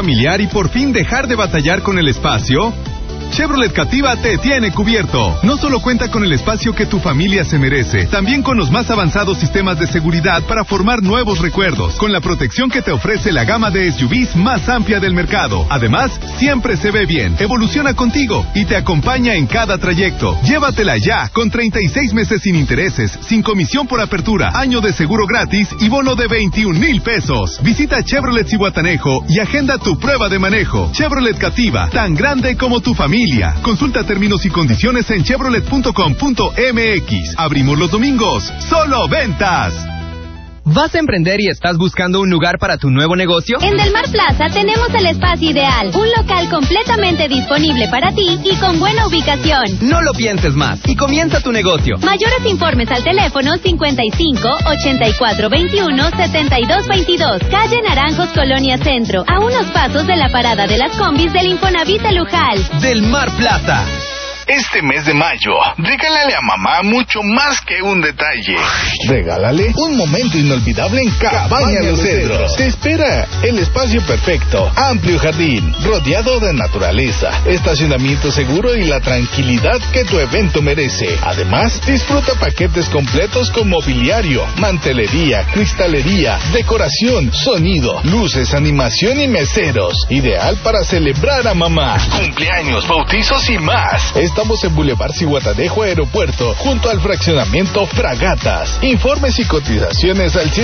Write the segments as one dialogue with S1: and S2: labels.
S1: familiar y por fin dejar de batallar con el espacio? Chevrolet Captiva te tiene cubierto. No solo cuenta con el espacio que tu familia se merece, también con los más avanzados sistemas de seguridad para formar nuevos recuerdos, con la protección que te ofrece la gama de SUVs más amplia del mercado. Además, siempre se ve bien, evoluciona contigo y te acompaña en cada trayecto. Llévatela ya, con 36 meses sin intereses, sin comisión por apertura, año de seguro gratis y bono de 21,000 pesos. Visita Chevrolet Zihuatanejo y agenda tu prueba de manejo. Chevrolet Captiva, tan grande como tu familia. Consulta términos y condiciones en chevrolet.com.mx. Abrimos los domingos. ¡Solo ventas!
S2: ¿Vas a emprender y estás buscando un lugar para tu nuevo negocio?
S3: En Del Mar Plaza tenemos el espacio ideal. Un local completamente disponible para ti y con buena ubicación.
S2: No lo pienses más y comienza tu negocio.
S3: Mayores informes al teléfono 55 84 21 72 22. Calle Naranjos, Colonia Centro. A unos pasos de la parada de las combis del Infonavit de Lujal.
S2: Del Mar Plaza.
S4: Este mes de mayo, regálale a mamá mucho más que un detalle. Regálale un momento inolvidable en Cabaña Los Cedros. Te espera el espacio perfecto, amplio jardín, rodeado de naturaleza, estacionamiento seguro y la tranquilidad que tu evento merece. Además, disfruta paquetes completos con mobiliario, mantelería, cristalería, decoración, sonido, luces, animación y meseros. Ideal para celebrar a mamá, cumpleaños, bautizos y más. Estamos en Boulevard Zihuatanejo Aeropuerto, junto al fraccionamiento Fragatas. Informes y cotizaciones al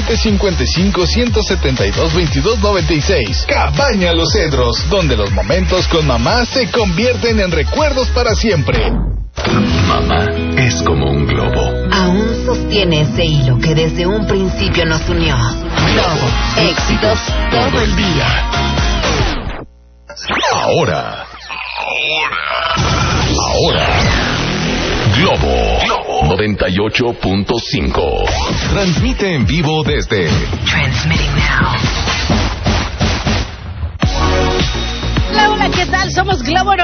S4: 755-172-2296. Cabaña Los Cedros, donde los momentos con mamá se convierten en recuerdos para siempre.
S5: Mamá es como un globo.
S6: Aún sostiene ese hilo que desde un principio nos unió. Globo, éxitos todo el día.
S5: Ahora, Globo 98.5 transmite en vivo desde
S6: Transmitting now.
S7: Hola, ¿qué tal? Somos Globo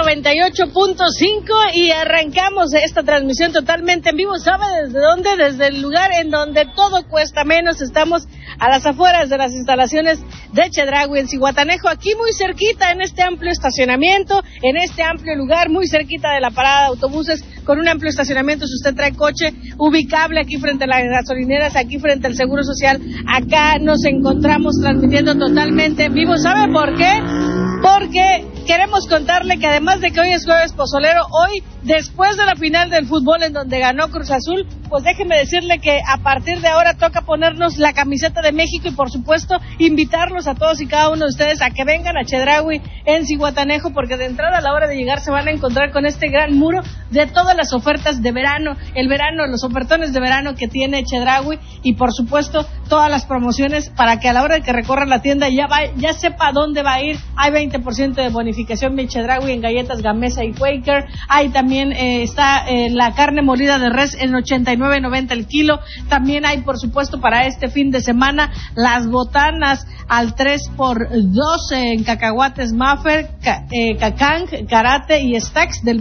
S7: 98.5 y arrancamos esta transmisión totalmente en vivo. ¿Sabe desde dónde? Desde el lugar en donde todo cuesta menos. Estamos a las afueras de las instalaciones de Chedraui en Zihuatanejo, aquí muy cerquita, en este amplio estacionamiento, en este amplio lugar, muy cerquita de la parada de autobuses, con un amplio estacionamiento. Si usted trae coche, ubicable aquí frente a las gasolineras, aquí frente al Seguro Social, acá nos encontramos transmitiendo totalmente en vivo. ¿Sabe por qué? Porque queremos contarle que además de que hoy es jueves pozolero, hoy, después de la final del fútbol en donde ganó Cruz Azul, pues déjeme decirle que a partir de ahora toca ponernos la camiseta de México y por supuesto invitarlos a todos y cada uno de ustedes a que vengan a Chedraui en Zihuatanejo, porque de entrada a la hora de llegar se van a encontrar con este gran muro de todas las ofertas de verano, los ofertones de verano que tiene Chedraui y por supuesto todas las promociones para que a la hora de que recorra la tienda ya sepa dónde va a ir. Hay 20% de bonificación de Chedraui en galletas Gamesa y Quaker. Hay también está la carne molida de res en 89.90 el kilo. También hay, por supuesto, para este fin de semana las botanas al 3x2 en cacahuates Maffer, Cacang, Karate y Stacks del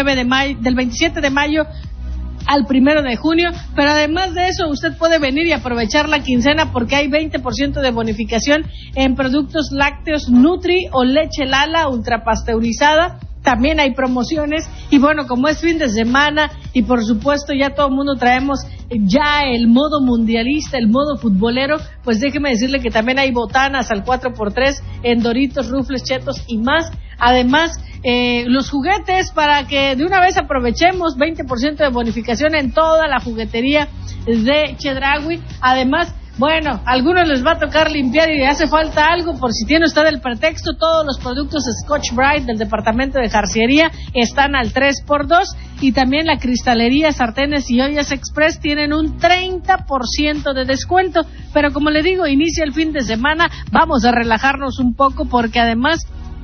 S7: 27 de mayo al 1 de junio, pero además de eso usted puede venir y aprovechar la quincena porque hay 20% de bonificación en productos lácteos Nutri o leche Lala ultrapasteurizada. También hay promociones y bueno, como es fin de semana y por supuesto ya todo el mundo traemos ya el modo mundialista, el modo futbolero, pues déjeme decirle que también hay botanas al 4x3 en Doritos, Rufles, Chetos y más. Además, los juguetes para que de una vez aprovechemos 20% de bonificación en toda la juguetería de Chedraui. Además, bueno, a algunos les va a tocar limpiar y hace falta algo, por si tiene usted el pretexto, todos los productos Scotch Brite del departamento de jarciería están al 3x2 y también la cristalería, sartenes y ollas Express tienen un 30% de descuento, pero como le digo, inicia el fin de semana, vamos a relajarnos un poco porque además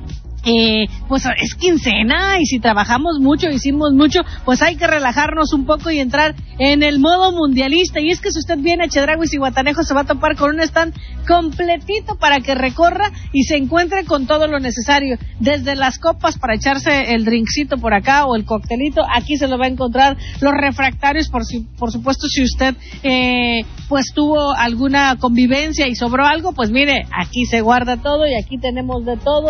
S7: pues es quincena y si trabajamos mucho, hicimos mucho, pues hay que relajarnos un poco y entrar en el modo mundialista. Y es que si usted viene a Chedraui y Zihuatanejo se va a topar con un stand completito para que recorra y se encuentre con todo lo necesario, desde las copas para echarse el drinkcito por acá o el coctelito, aquí se lo va a encontrar, los refractarios por supuesto si usted pues tuvo alguna convivencia y sobró algo, pues mire, aquí se guarda todo y aquí tenemos de todo.